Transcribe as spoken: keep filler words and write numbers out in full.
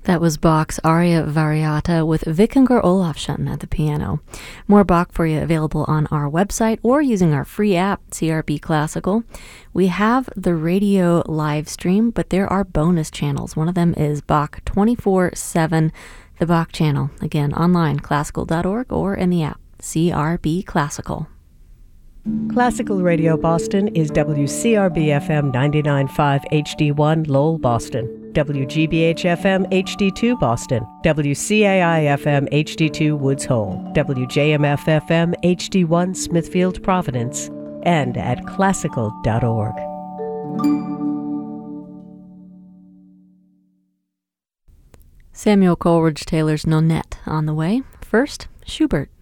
That was Bach's Aria Variata with Vikingur Olafsson at the piano. More Bach for you available on our website or using our free app, C R B Classical. We have the radio live stream, but there are bonus channels. One of them is Bach twenty-four seven, the Bach channel. Again, online, classical dot org, or in the app, C R B Classical. Classical Radio Boston is W C R B F M ninety-nine point five H D one Lowell, Boston, W G B H F M H D two Boston, W C A I F M H D two Woods Hole, W J M F F M H D one Smithfield, Providence, and at classical dot org. Samuel Coleridge Taylor's Nonette on the way. First, Schubert.